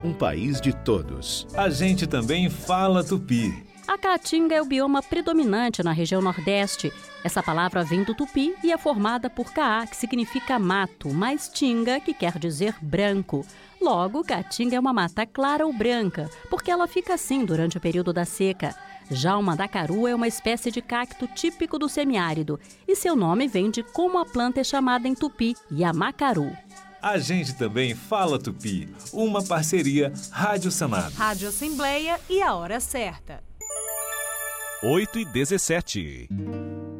Um país de todos. A gente também fala tupi. A caatinga é o bioma predominante na região Nordeste. Essa palavra vem do tupi e é formada por caá, que significa mato, mais tinga, que quer dizer branco. Logo, caatinga é uma mata clara ou branca, porque ela fica assim durante o período da seca. Já o mandacaru é uma espécie de cacto típico do semiárido, e seu nome vem de como a planta é chamada em tupi, yamacaru. A gente também fala tupi, uma parceria Rádio Sanab. Rádio Assembleia e a hora certa. 8h17.